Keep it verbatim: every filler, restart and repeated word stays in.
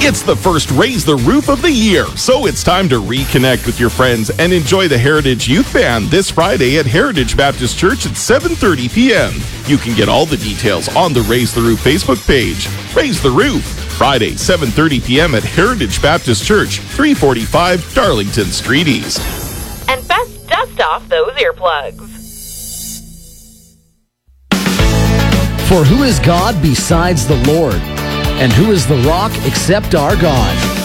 It's the first Raise the Roof of the year, so it's time to reconnect with your friends and enjoy the Heritage Youth Band this Friday at Heritage Baptist Church at seven thirty p.m. You can get all the details on the Raise the Roof Facebook page. Raise the Roof, Friday, seven thirty p.m. at Heritage Baptist Church, three forty-five Darlington Street East. And best dust off those earplugs. For who is God besides the Lord? And who is the rock except our God?